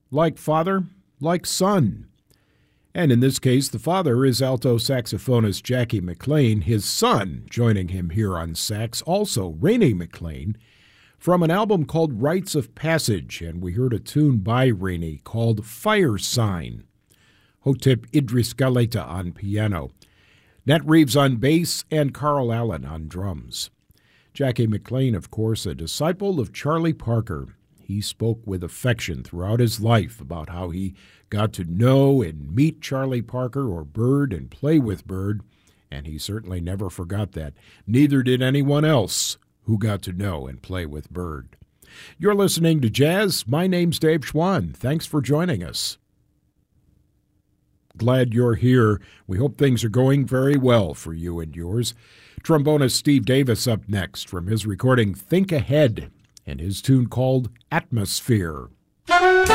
Like father, like son. And in this case, the father is alto saxophonist Jackie McLean, his son joining him here on sax, also Rainey McLean, from an album called Rites of Passage, and we heard a tune by Rainey called Fire Sign. Hotep Idris Galeta on piano, Nat Reeves on bass, and Carl Allen on drums. Jackie McLean, of course, a disciple of Charlie Parker. He spoke with affection throughout his life about how he got to know and meet Charlie Parker or Bird and play with Bird, and he certainly never forgot that. Neither did anyone else who got to know and play with Bird. You're listening to Jazz. My name's Dave Schwann. Thanks for joining us. Glad you're here. We hope things are going very well for you and yours. Trombonist Steve Davis up next from his recording Think Ahead and his tune called Atmosphere.